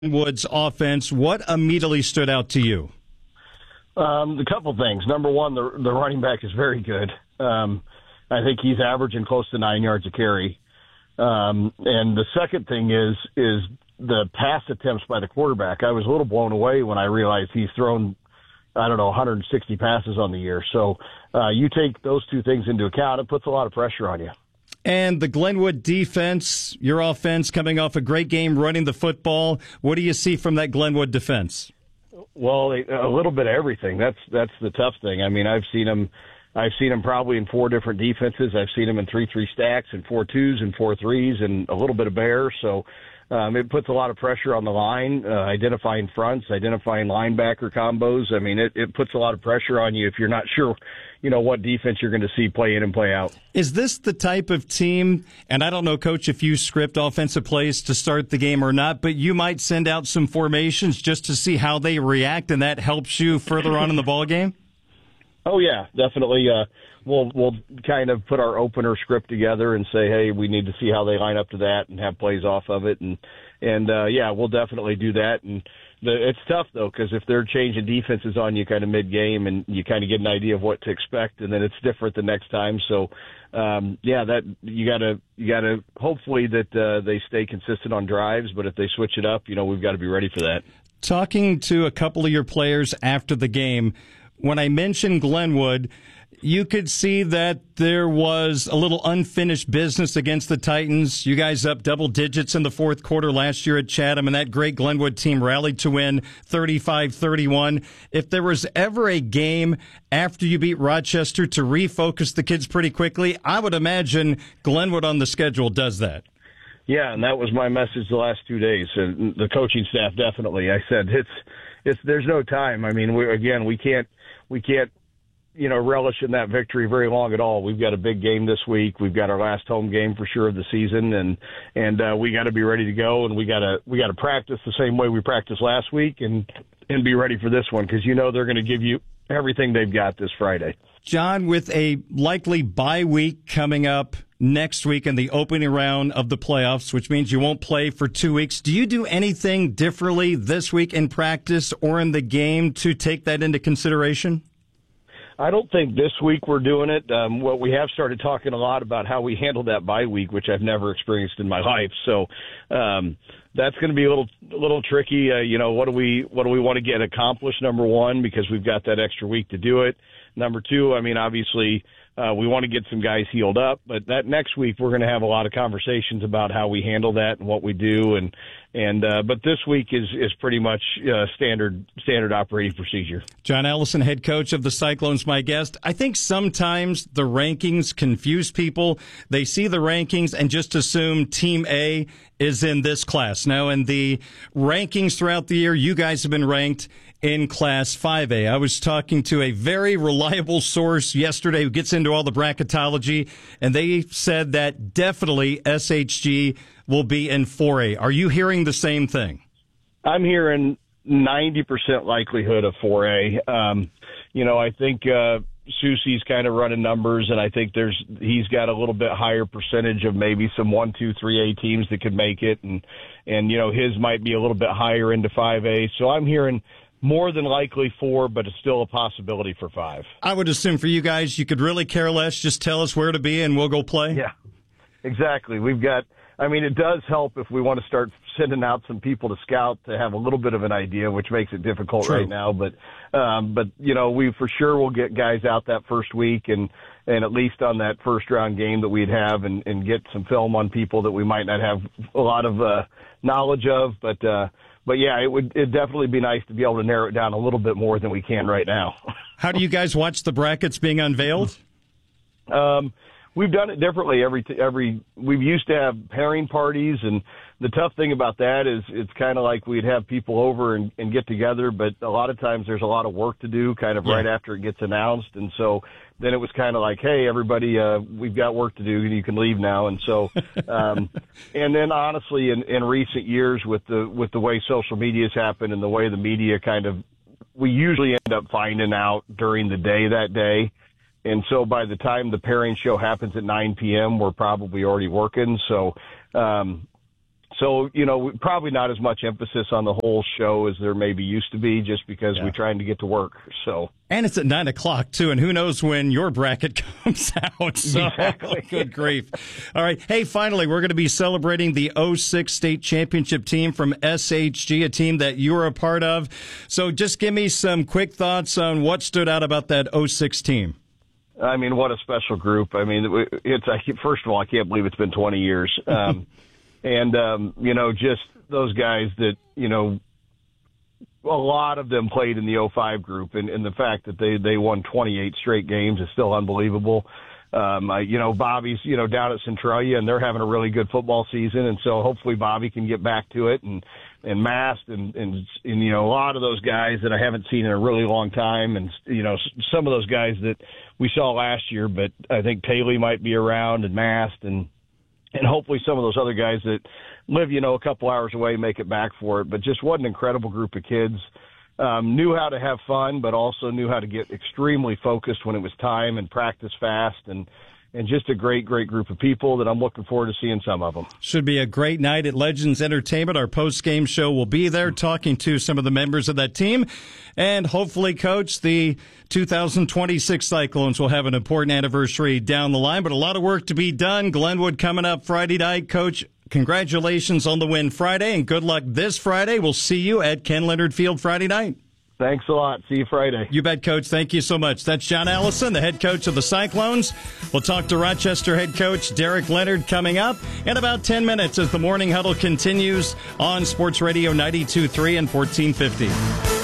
Woods offense, what immediately stood out to you? A couple things. Number one, the running back is very good. I think he's averaging close to 9 yards a carry. And the second thing is the pass attempts by the quarterback. I was a little blown away when I realized he's thrown, 160 passes on the year. So you take those two things into account, it puts a lot of pressure on you. And the Glenwood defense, your offense coming off a great game running the football. What do you see from that Glenwood defense? Well, a little bit of everything. That's the tough thing. I mean, I've seen them probably in 4 different defenses. I've seen them in 3-3 stacks and 4-2s and 4-3s and a little bit of bear. So it puts a lot of pressure on the line, identifying fronts, identifying linebacker combos. I mean, it puts a lot of pressure on you if you're not sure, what defense you're going to see play in and play out. Is this the type of team, and I don't know, Coach, if you script offensive plays to start the game or not, but you might send out some formations just to see how they react, and that helps you further on in the ball game? Oh, yeah, definitely. We'll kind of put our opener script together and say, hey, we need to see how they line up to that and have plays off of it. And we'll definitely do that. And it's tough, though, because if they're changing defenses on you kind of mid-game and you kind of get an idea of what to expect, and then it's different the next time. So, that you gotta hopefully that they stay consistent on drives. But if they switch it up, we've got to be ready for that. Talking to a couple of your players after the game, when I mentioned Glenwood, you could see that there was a little unfinished business against the Titans. You guys up double digits in the fourth quarter last year at Chatham, and that great Glenwood team rallied to win 35-31. If there was ever a game after you beat Rochester to refocus the kids pretty quickly, I would imagine Glenwood on the schedule does that. Yeah, and that was my message the last 2 days. And the coaching staff definitely. I said there's no time. I mean, we can't relish in that victory very long at all. We've got a big game this week. We've got our last home game for sure of the season, and we got to be ready to go, and we got to practice the same way we practiced last week and be ready for this one, because they're going to give you everything they've got this Friday. John, with a likely bye week coming up next week in the opening round of the playoffs, which means you won't play for 2 weeks, do you do anything differently this week in practice or in the game to take that into consideration? I don't think this week we're doing it. What we have started talking a lot about how we handle that bye week, which I've never experienced in my life. So that's going to be a little tricky. What do we want to get accomplished? Number one, because we've got that extra week to do it. Number two, obviously we want to get some guys healed up, but that next week we're going to have a lot of conversations about how we handle that and what we do. But this week is pretty much standard operating procedure. John Allison, head coach of the Cyclones, my guest. I think sometimes the rankings confuse people. They see the rankings and just assume Team A is in this class. Now, in the rankings throughout the year, you guys have been ranked in Class 5A. I was talking to a very reliable source yesterday who gets into all the bracketology, and they said that definitely SHG will be in 4A. Are you hearing the same thing? I'm hearing 90% likelihood of 4A. I think Susie's kind of running numbers, and I think he's got a little bit higher percentage of maybe some 1, 2, 3A teams that could make it, and his might be a little bit higher into 5A. So I'm hearing more than likely 4, but it's still a possibility for 5. I would assume for you guys, you could really care less. Just tell us where to be, and we'll go play. Yeah, exactly. It does help if we want to start sending out some people to scout to have a little bit of an idea, which makes it difficult True. right now. But we for sure will get guys out that first week and at least on that first round game that we'd have and get some film on people that we might not have a lot of knowledge of. But yeah, it'd definitely be nice to be able to narrow it down a little bit more than we can right now. How do you guys watch the brackets being unveiled? We've done it differently. We've used to have pairing parties, and the tough thing about that is it's kind of like we'd have people over and get together, but a lot of times there's a lot of work to do kind of right after it gets announced. And so then it was kind of like, hey, everybody, we've got work to do and you can leave now. And so, and then honestly, in recent years with the way social media has happened and the way the media we usually end up finding out during the day that day. And so by the time the pairing show happens at 9 p.m., we're probably already working. So So, probably not as much emphasis on the whole show as there maybe used to be, just because we're trying to get to work. So, and it's at 9:00 too, and who knows when your bracket comes out. So, exactly. Good grief. All right. Hey, finally, we're going to be celebrating the 06 state championship team from SHG, a team that you were a part of. So just give me some quick thoughts on what stood out about that 06 team. I mean, what a special group. I mean, first of all, I can't believe it's been 20 years. Just those guys that, a lot of them played in the 05 group, and the fact that they won 28 straight games is still unbelievable. Bobby's, down at Centralia, and they're having a really good football season, and so hopefully Bobby can get back to it, and Mast and a lot of those guys that I haven't seen in a really long time, and, some of those guys that we saw last year, but I think Taylor might be around, and Mast, and hopefully some of those other guys that live, a couple hours away make it back for it. But just what an incredible group of kids. Knew how to have fun, but also knew how to get extremely focused when it was time and practice fast, and just a great, great group of people that I'm looking forward to seeing some of them. Should be a great night at Legends Entertainment. Our post-game show will be there talking to some of the members of that team. And hopefully, Coach, the 2026 Cyclones will have an important anniversary down the line, but a lot of work to be done. Glenwood coming up Friday night. Coach, congratulations on the win Friday, and good luck this Friday. We'll see you at Ken Leonard Field Friday night. Thanks a lot. See you Friday. You bet, Coach. Thank you so much. That's John Allison, the head coach of the Cyclones. We'll talk to Rochester head coach Derek Leonard coming up in about 10 minutes as the Morning Huddle continues on Sports Radio 92.3 and 1450.